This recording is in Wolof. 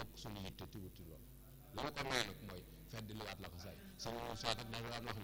yokk suñu yitte ci wuti loolu la ma ko may nag mooy fedd liwaat la ko say suñu saa kat dafa daan wax